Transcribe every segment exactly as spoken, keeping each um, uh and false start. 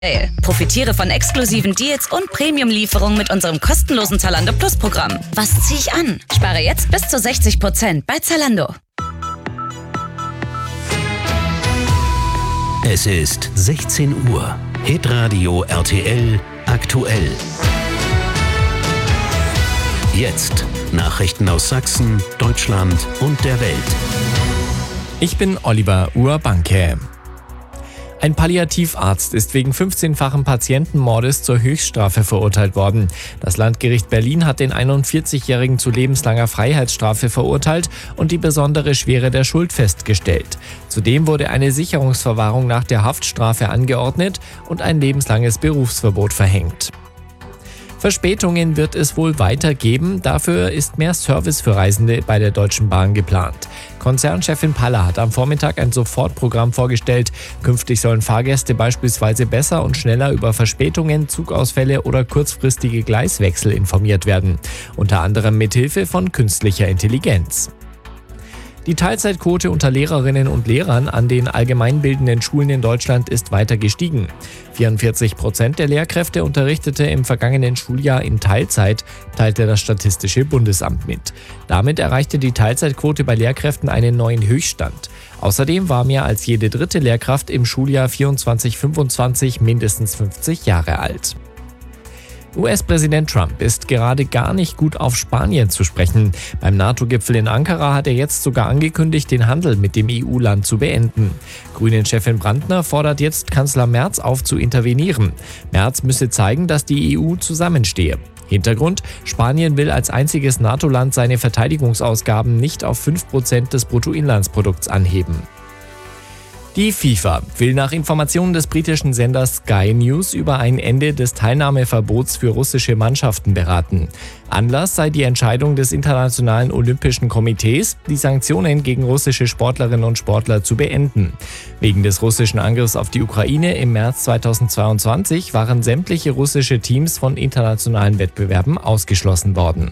Profitiere von exklusiven Deals und Premium-Lieferungen mit unserem kostenlosen Zalando Plus Programm. Was ziehe ich an? Spare jetzt bis zu sechzig Prozent bei Zalando. Es ist sechzehn Uhr. Hitradio R T L aktuell. Jetzt Nachrichten aus Sachsen, Deutschland und der Welt. Ich bin Oliver Urbanke. Ein Palliativarzt ist wegen fünfzehnfachen Patientenmordes zur Höchststrafe verurteilt worden. Das Landgericht Berlin hat den einundvierzigjährigen zu lebenslanger Freiheitsstrafe verurteilt und die besondere Schwere der Schuld festgestellt. Zudem wurde eine Sicherungsverwahrung nach der Haftstrafe angeordnet und ein lebenslanges Berufsverbot verhängt. Verspätungen wird es wohl weitergeben, dafür ist mehr Service für Reisende bei der Deutschen Bahn geplant. Konzernchefin Paller hat am Vormittag ein Sofortprogramm vorgestellt. Künftig sollen Fahrgäste beispielsweise besser und schneller über Verspätungen, Zugausfälle oder kurzfristige Gleiswechsel informiert werden. Unter anderem mithilfe von künstlicher Intelligenz. Die Teilzeitquote unter Lehrerinnen und Lehrern an den allgemeinbildenden Schulen in Deutschland ist weiter gestiegen. vierundvierzig Prozent der Lehrkräfte unterrichtete im vergangenen Schuljahr in Teilzeit, teilte das Statistische Bundesamt mit. Damit erreichte die Teilzeitquote bei Lehrkräften einen neuen Höchststand. Außerdem war mehr als jede dritte Lehrkraft im Schuljahr vierundzwanzig fünfundzwanzig mindestens fünfzig Jahre alt. U S-Präsident Trump ist gerade gar nicht gut auf Spanien zu sprechen. Beim NATO-Gipfel in Ankara hat er jetzt sogar angekündigt, den Handel mit dem E U-Land zu beenden. Grünen-Chefin Brandner fordert jetzt Kanzler Merz auf zu intervenieren. Merz müsse zeigen, dass die E U zusammenstehe. Hintergrund: Spanien will als einziges NATO-Land seine Verteidigungsausgaben nicht auf fünf Prozent des Bruttoinlandsprodukts anheben. Die FIFA will nach Informationen des britischen Senders Sky News über ein Ende des Teilnahmeverbots für russische Mannschaften beraten. Anlass sei die Entscheidung des Internationalen Olympischen Komitees, die Sanktionen gegen russische Sportlerinnen und Sportler zu beenden. Wegen des russischen Angriffs auf die Ukraine im März zweitausendzweiundzwanzig waren sämtliche russische Teams von internationalen Wettbewerben ausgeschlossen worden.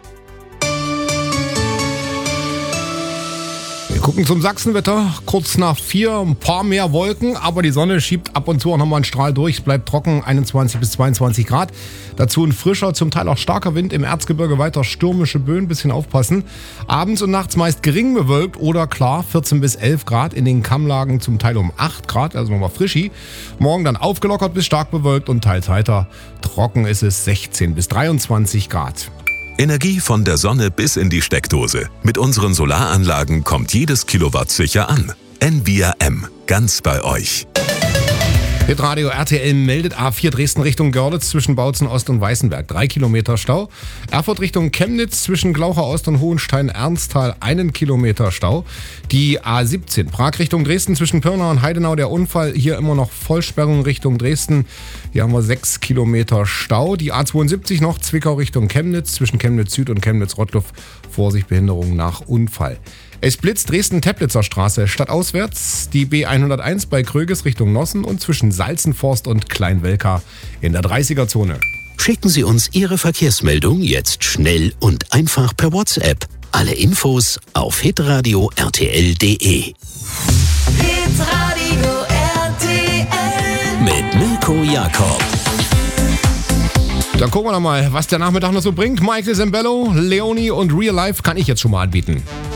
Wir gucken zum Sachsenwetter. Kurz nach vier, ein paar mehr Wolken, aber die Sonne schiebt ab und zu auch nochmal einen Strahl durch. Es bleibt trocken, einundzwanzig bis zweiundzwanzig Grad. Dazu ein frischer, zum Teil auch starker Wind. Im Erzgebirge weiter stürmische Böen, bisschen aufpassen. Abends und nachts meist gering bewölkt oder klar, vierzehn bis elf Grad. In den Kammlagen zum Teil um acht Grad, also nochmal frischi. Morgen dann aufgelockert bis stark bewölkt und teils heiter. Trocken ist es sechzehn bis dreiundzwanzig Grad. Energie von der Sonne bis in die Steckdose. Mit unseren Solaranlagen kommt jedes Kilowatt sicher an. N V R M, ganz bei euch. Hitradio R T L meldet A vier Dresden Richtung Görlitz zwischen Bautzen Ost und Weißenberg. Drei Kilometer Stau. Erfurt Richtung Chemnitz zwischen Glaucher Ost und Hohenstein-Ernsthal. Einen Kilometer Stau. Die A siebzehn Prag Richtung Dresden zwischen Pirna und Heidenau. Der Unfall hier immer noch Vollsperrung Richtung Dresden. Hier haben wir sechs Kilometer Stau. Die A zweiundsiebzig noch Zwickau Richtung Chemnitz zwischen Chemnitz Süd und Chemnitz-Rottluff. Vorsicht, Behinderung nach Unfall. Es blitzt Dresden-Teplitzer Straße stadtauswärts, die B hunderteins bei Kröges Richtung Nossen und zwischen Salzenforst und Kleinwelka in der dreißiger Zone. Schicken Sie uns Ihre Verkehrsmeldung jetzt schnell und einfach per WhatsApp. Alle Infos auf hitradio r t l punkt d e. Hitradio R T L Mit Mirko Jakob. Dann gucken wir noch mal, was der Nachmittag noch so bringt. Michael Zambello, Leonie und Real Life kann ich jetzt schon mal anbieten.